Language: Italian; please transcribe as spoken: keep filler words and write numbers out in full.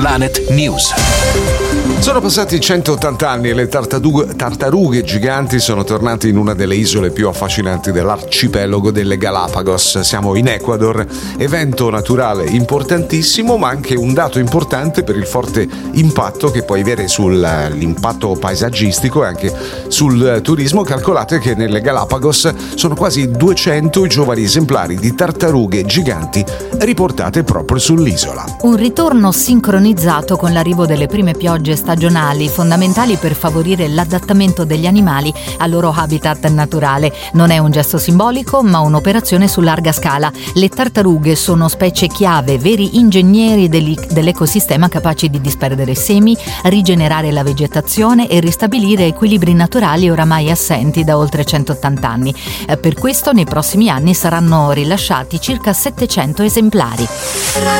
Planet News. Sono passati centottanta anni e le tartarughe, tartarughe giganti sono tornate in una delle isole più affascinanti dell'arcipelago delle Galapagos. Siamo in Ecuador, evento naturale importantissimo, ma anche un dato importante per il forte impatto che può avere sull'impatto paesaggistico e anche sul turismo. Calcolate che nelle Galapagos sono quasi duecento i giovani esemplari di tartarughe giganti riportate proprio sull'isola. Un ritorno sincronizzato con l'arrivo delle prime piogge stagionali, fondamentali per favorire l'adattamento degli animali al loro habitat naturale. Non è un gesto simbolico, ma un'operazione su larga scala. Le tartarughe sono specie chiave, veri ingegneri dell'ecosistema, capaci di disperdere semi, rigenerare la vegetazione e ristabilire equilibri naturali oramai assenti da oltre centottanta anni. Per questo nei prossimi anni saranno rilasciati circa settecento esemplari.